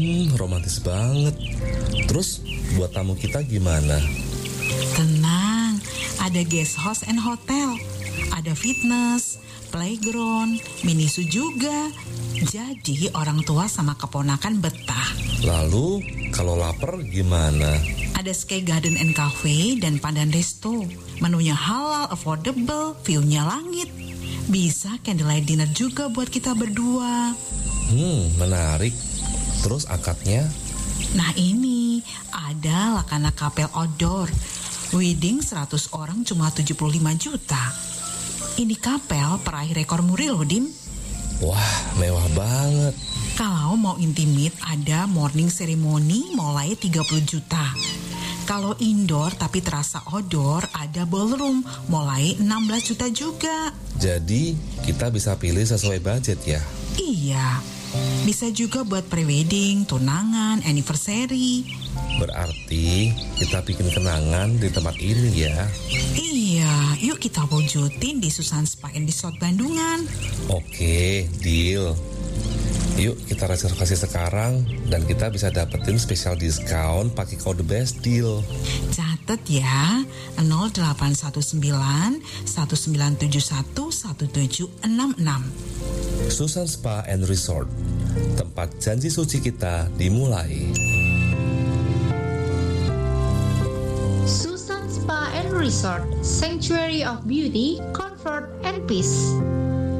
Romantis banget. Terus buat tamu kita gimana? Tenang, ada guest house and hotel, ada fitness, playground, mini zoo juga. Jadi orang tua sama keponakan betah. Lalu kalau lapar gimana? Ada Sky Garden and Cafe dan Pandan Resto. Menunya halal, affordable, view-nya langit. Bisa candlelight dinner juga buat kita berdua. Menarik. Terus akadnya? Nah ini, ada Lakana Kapel Outdoor. Wedding 100 orang cuma 75 juta. Ini kapel peraih rekor muri loh, Dim. Wah, mewah banget. Kalau mau intimate, ada morning ceremony mulai 30 juta. Kalau indoor tapi terasa outdoor, ada ballroom mulai 16 juta juga. Jadi kita bisa pilih sesuai budget ya? Iya, bisa juga buat prewedding, tunangan, anniversary. Berarti kita bikin kenangan di tempat ini ya? Iya, yuk kita wujudin di Susan Spa and Resort Bandungan. Oke, deal. Yuk kita reservasi sekarang dan kita bisa dapetin special diskon pakai kode best deal. Catet ya, 0819 1971 1766. Susan Spa and Resort, tempat janji suci kita dimulai. Susan Spa and Resort, Sanctuary of Beauty, Comfort, and Peace.